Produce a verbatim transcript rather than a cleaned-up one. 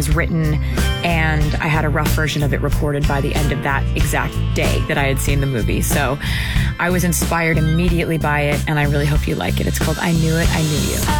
was written, and I had a rough version of it recorded by the end of that exact day that I had seen the movie. So I was inspired immediately by it, and I really hope you like it. It's called I Knew It, I Knew You.